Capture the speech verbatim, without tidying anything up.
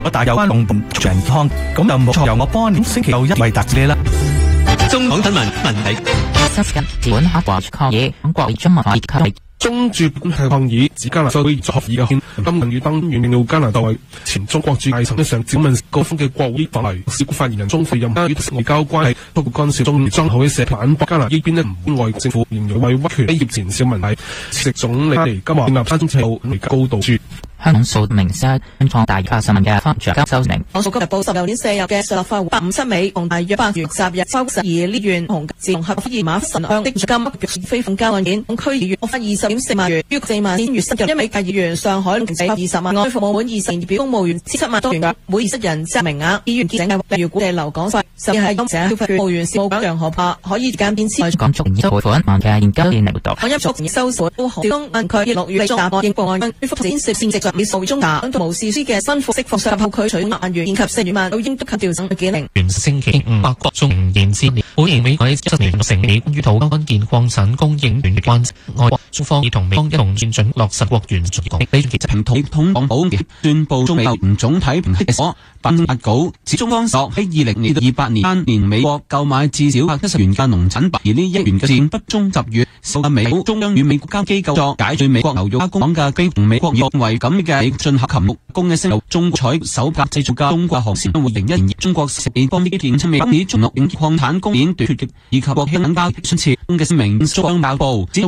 我大有關龍盤健康，咁就冇錯。由我幫年星期六一為特你啦。 中港新聞問題。 本刻華抗議，國中文化及中駐本向抗議，指加拿大會作合議嘅憲今日與登遠到加拿大前中國駐大使上訪問高峰嘅國會法例，事故發言人鍾沛任與外交關係不過干涉中張口嘅社反駁加拿大呢邊呢唔外政府形容為威權威脅前線問題，時總理尼今日建立新制度嚟高度絕。 香港數名社創大發新聞嘅方長周明， 港數今日報十六年四日嘅立法會百五七尾，同大約八月十日收十二呢縣紅自紅合二馬神向的金非法交案件，區議員獲發二十點四萬元，於四萬先月薪入一名議員上海停止二十萬，外服務滿二十年表公務員七萬多元嘅，每二十人即名額，議員結整嘅例如估計留港費，甚至係金社消費公務員事務長楊何柏可以間變遷。 港逐年撥款萬嘅現金電力活動， 港一逐年收款都好，東問佢六月中答案應報案，恢復展涉線直上美數中打，等無事師嘅新服釋服上後拒取萬元，以及四萬都應得及調整嘅零。 原星期五，法國中仍然接連，本年美國一七年成美關於土安建礦產供應聯關外國中方已同美方一同見準落實國元續講。呢其實平統統港保宣布中美唔總體平息所頒發稿，指中方索喺二零年到二八年間年美國購買至少百一十元嘅農產品，而呢一元嘅佔不中十月，受美中央與美國交機構作解對美國牛肉加工嘅機同美國認為咁嘅進合禽木工嘅聲，中國採首架製造嘅中國航線會零一年，中國食品方面電親美北美中國礦產供應短缺，以及國興等交春節嘅聲明將爆報。